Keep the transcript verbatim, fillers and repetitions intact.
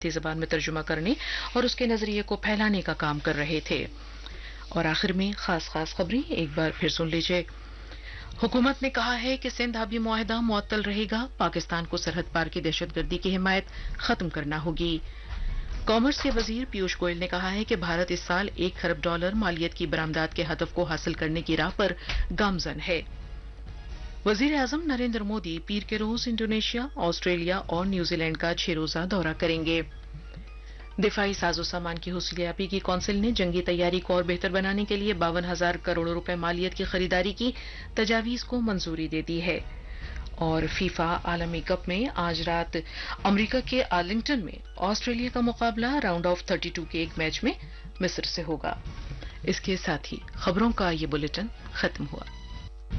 ज़बान में तर्जुमा करने और उसके नजरिए को फैलाने का काम कर रहे थे। और आखिर में खास खास खबरें एक बार फिर सुन लीजिए। हुकूमत ने कहा है कि सिंध आबी मुआहदा मुअत्तल रहेगा, पाकिस्तान को सरहद पार की दहशतगर्दी की हिमायत खत्म करना होगी। कॉमर्स के वजीर पीयूष गोयल ने कहा है कि भारत इस साल एक खरब डॉलर मालियत की बरामदात के हदफ को हासिल करने की राह पर गामजन है। वजीर आजम नरेंद्र मोदी पीर के रोज इंडोनेशिया, ऑस्ट्रेलिया और न्यूजीलैंड का छह रोजा दौरा करेंगे। दिफाई साजो सामान की हुस्लियाबी की कौंसिल ने जंगी तैयारी को और बेहतर बनाने के लिए बावन हजार करोड़ रुपए मालियत की खरीदारी की तजावीज को मंजूरी दे दी है। और फीफा आलमी कप में आज रात अमेरिका के आर्लिंगटन में ऑस्ट्रेलिया का मुकाबला राउंड ऑफ बत्तीस के एक मैच में मिस्र से होगा। इसके साथ ही खबरों का ये बुलेटिन खत्म हुआ।